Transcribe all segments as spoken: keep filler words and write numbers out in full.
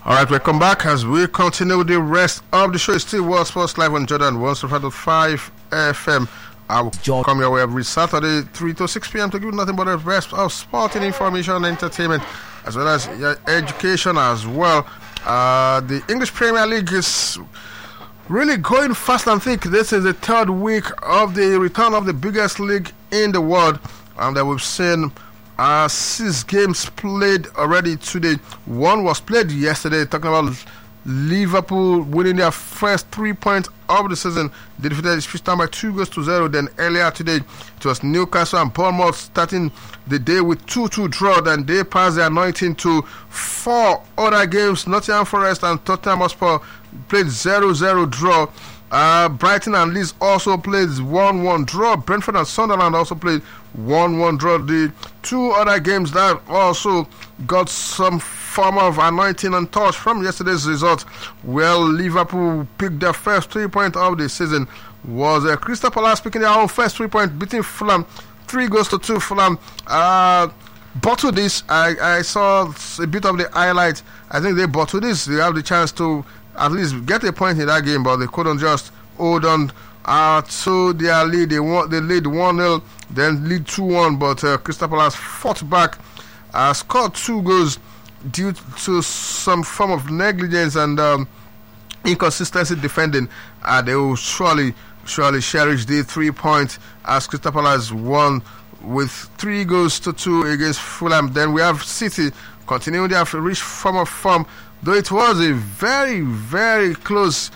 All right, welcome back as we continue with the rest of the show. It's still World Sports Live on Jordan one oh five point five F M. I will come your way every Saturday, three to six p.m. to give you nothing but the rest of sporting information and entertainment, as well as your education as well. Uh, the English Premier League is really going fast and thick. This is the third week of the return of the biggest league in the world, and uh, we've seen Uh, six games played already today. One was played yesterday, talking about Liverpool winning their first three points of the season. They defeated Ipswich Town by two goals to zero. Then earlier today, it was Newcastle and Bournemouth starting the day with two two draw. Then they passed their anointing to four other games. Nottingham Forest and Tottenham Hotspur played zero zero draw. Uh, Brighton and Leeds also played one one draw. Brentford and Sunderland also played one one draw. The two other games that also got some form of anointing and touch from yesterday's result, well, Liverpool picked their first three points of the season, was uh, Crystal Palace picking their own first three points, beating Fulham three goals to two. Fulham uh, bottled this. I, I saw a bit of the highlight. I think they bottled this. They have the chance to at least get a point in that game, but they couldn't just hold on uh, to their lead. They won, they lead one nil, then lead two one, but uh, Crystal Palace fought back, uh, scored two goals due to some form of negligence and um, inconsistency defending. Uh, they will surely, surely cherish the three points as Crystal Palace won with three goals to two against Fulham. Then we have City continuing their rich form of form, though it was a very, very close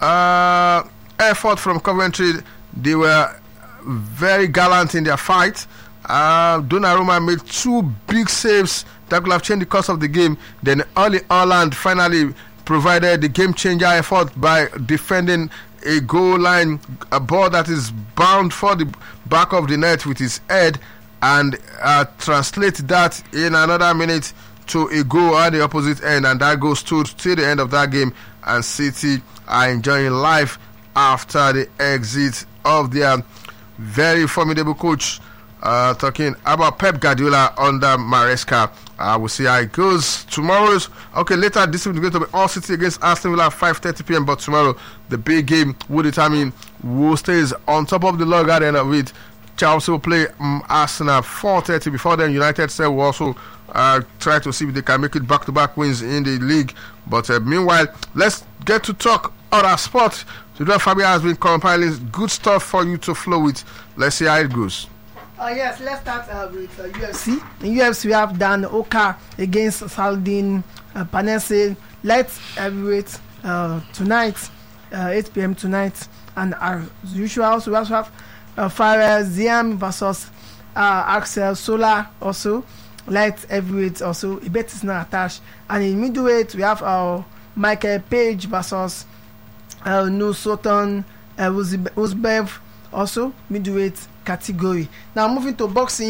uh, effort from Coventry. They were very gallant in their fight. Uh, Donnarumma made two big saves that could have changed the course of the game. Then Erling Haaland finally provided the game-changer effort by defending a goal line, a ball that is bound for the back of the net with his head, and uh, translate that in another minute to a goal at the opposite end, and that goal stood till the end of that game, and City are enjoying life after the exit of their very formidable coach. Uh, talking about Pep Guardiola under Maresca. Uh, we'll see how it goes. Tomorrow's, okay, later this week, going to be All City against Aston Villa at five thirty p.m. But tomorrow, the big game will determine who stays on top of the log at the end of it. Chelsea will play um, Arsenal four thirty. Before then, United said will also uh, try to see if they can make it back-to-back wins in the league. But uh, meanwhile, let's get to talk other sports. Today, Fabio has been compiling good stuff for you to flow with. Let's see how it goes. Uh, yes, let's start uh, with uh, U F C. In U F C, we have Dan Oka against Saladin uh, Panese, light heavyweight uh, tonight, uh, eight p.m. tonight. And as usual, so we also have uh, Farah Ziam versus uh, Axel Sola, also light heavyweight, also a bet is not attached. And in middleweight, we have uh, Michael Page versus uh, Nusoton uh, Uzbev, also middleweight category. Now moving to boxing.